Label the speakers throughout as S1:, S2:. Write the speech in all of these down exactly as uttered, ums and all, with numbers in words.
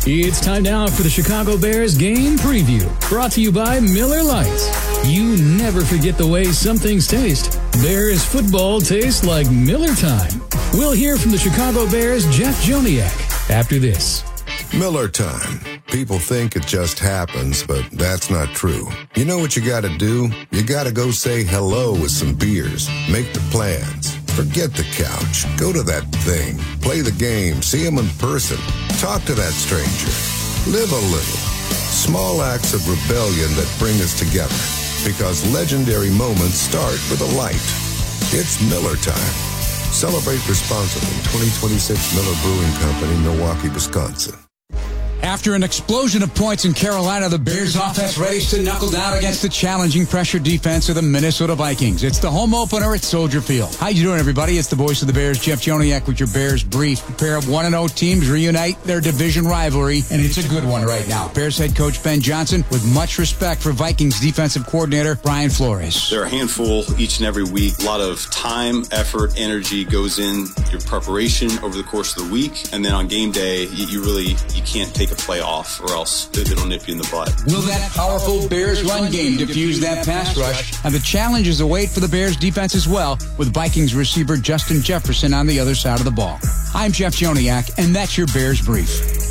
S1: It's time now for the Chicago Bears game preview, brought to you by Miller Lite. You never forget the way some things taste. Bears football tastes like Miller time. We'll hear from the Chicago Bears' Jeff Joniak after this.
S2: Miller time. People think it just happens, but that's not true. You know what you gotta do? You gotta go say hello with some beers. Make the plans. Forget the couch. Go to that thing. Play the game. See them in person. Talk to that stranger. Live a little. Small acts of rebellion that bring us together. Because legendary moments start with a light. It's Miller time. Celebrate responsibly. twenty twenty-six Miller Brewing Company, Milwaukee, Wisconsin.
S3: After an explosion of points in Carolina, the Bears offense readies to knuckle down against the challenging pressure defense of the Minnesota Vikings. It's the home opener at Soldier Field. How you doing, everybody? It's the voice of the Bears, Jeff Joniak, with your Bears brief. A pair of one and oh teams reunite their division rivalry, and it's a good one right now. Bears head coach Ben Johnson with much respect for Vikings defensive coordinator Brian Flores.
S4: They're a handful each and every week. A lot of time, effort, energy goes in your preparation over the course of the week, and then on game day, you, you really you can't take a play off, or else it'll nip you in the butt.
S3: Will that powerful Bears run game diffuse that pass rush? And the challenges await for the Bears defense as well, with Vikings receiver Justin Jefferson on the other side of the ball. I'm Jeff Joniak, and that's your Bears brief.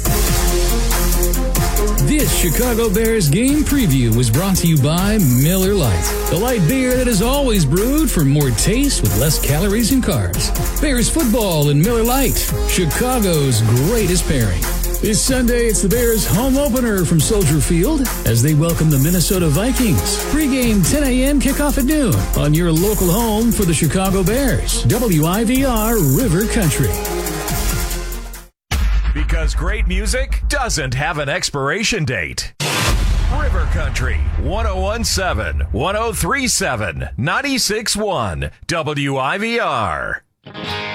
S1: This Chicago Bears game preview was brought to you by Miller Lite, the light beer that is always brewed for more taste with less calories and carbs. Bears football and Miller Lite, Chicago's greatest pairing. This Sunday, it's the Bears' home opener from Soldier Field as they welcome the Minnesota Vikings. Pre-game ten a.m. kickoff at noon on your local home for the Chicago Bears. W I V R River Country.
S5: Because great music doesn't have an expiration date. River Country, one oh one point seven, one oh three point seven, ninety-six point one, W I V R.